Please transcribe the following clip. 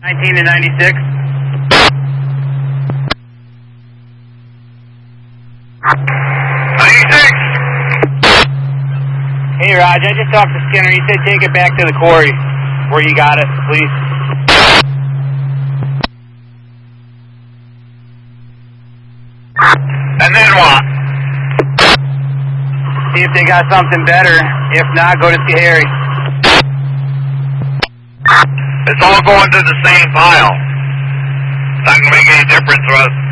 19 to 96. Hey, Raj, I just talked to Skinner. He said take it back to the quarry where you got it, please. And then what? See if they got something better. If not, go to see Harry. It's all going to the same pile. Not going to make any difference for us.